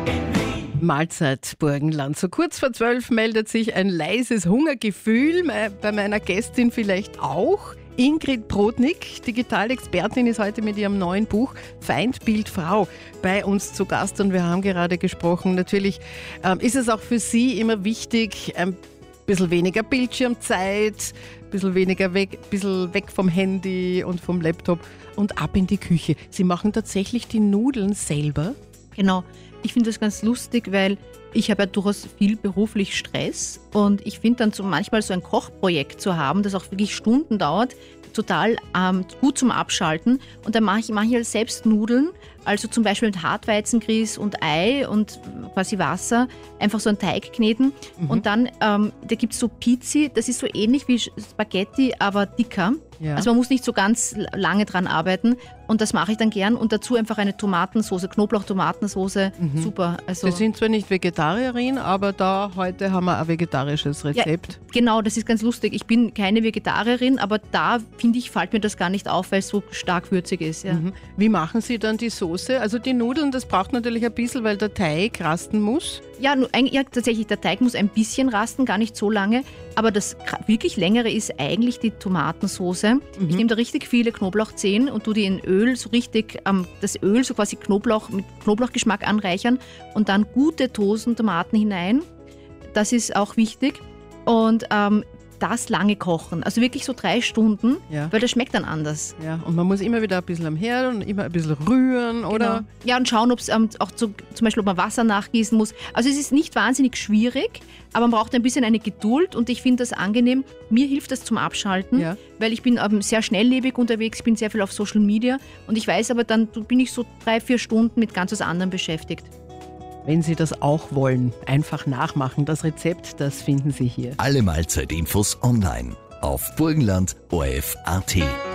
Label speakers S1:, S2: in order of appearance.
S1: Mahlzeit Burgenland. So kurz vor 12 meldet sich ein leises Hungergefühl, bei meiner Gästin vielleicht auch. Ingrid Brodnik, Digitalexpertin, ist heute mit ihrem neuen Buch Feindbild Frau bei uns zu Gast und wir haben gerade gesprochen. Natürlich ist es auch für Sie immer wichtig, ein bisschen weniger Bildschirmzeit, ein bisschen weg vom Handy und vom Laptop und ab in die Küche. Sie machen tatsächlich die Nudeln selber?
S2: Genau. Ich finde das ganz lustig, weil ich habe ja durchaus viel beruflich Stress und ich finde dann manchmal so ein Kochprojekt zu haben, das auch wirklich Stunden dauert, total gut zum Abschalten. Und dann mache ich halt selbst Nudeln, also zum Beispiel mit Hartweizengrieß und Ei und quasi Wasser, einfach so einen Teig kneten. Und dann, da gibt es so Pizzi, das ist so ähnlich wie Spaghetti, aber dicker. Ja. Also man muss nicht so ganz lange dran arbeiten und das mache ich dann gern und dazu einfach eine Tomatensoße, Knoblauch-Tomatensoße, super. Also
S1: Sie sind zwar nicht Vegetarierin, aber heute haben wir ein vegetarisches Rezept.
S2: Ja, genau, das ist ganz lustig. Ich bin keine Vegetarierin, aber da, finde ich, fällt mir das gar nicht auf, weil es so stark würzig ist. Ja.
S1: Wie machen Sie dann die Soße? Also die Nudeln, das braucht natürlich ein bisschen, weil der Teig rasten muss.
S2: Ja, tatsächlich, der Teig muss ein bisschen rasten, gar nicht so lange. Aber das wirklich Längere ist eigentlich die Tomatensoße. Ich nehme da richtig viele Knoblauchzehen und tue die in Öl so richtig, das Öl so quasi mit Knoblauchgeschmack anreichern und dann gute Tomaten hinein. Das ist auch wichtig. Und das lange kochen, also wirklich so 3 Stunden, weil das schmeckt dann anders.
S1: Ja, und man muss immer wieder ein bisschen am Herd und immer ein bisschen rühren, oder?
S2: Genau. Ja, und schauen, ob es auch zum Beispiel, ob man Wasser nachgießen muss. Also es ist nicht wahnsinnig schwierig, aber man braucht ein bisschen eine Geduld und ich finde das angenehm. Mir hilft das zum Abschalten, weil ich bin sehr schnelllebig unterwegs, ich bin sehr viel auf Social Media und ich weiß aber dann, bin ich so 3-4 Stunden mit ganz was anderem beschäftigt.
S1: Wenn Sie das auch wollen, einfach nachmachen. Das Rezept, das finden Sie hier.
S3: Alle Mahlzeitinfos online auf burgenland.orf.at.